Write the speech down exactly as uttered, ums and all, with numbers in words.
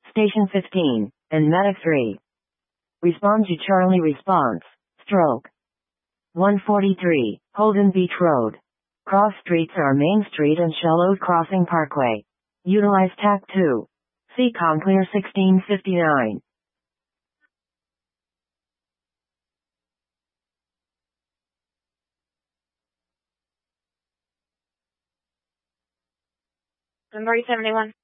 Station fifteen, and Medic three. Respond to Charlie response. Stroke. one forty-three, Holden Beach Road. Cross streets are Main Street and Shallow Crossing Parkway. Utilize T A C two. See ComClear sixteen fifty-nine. Number seventy-one.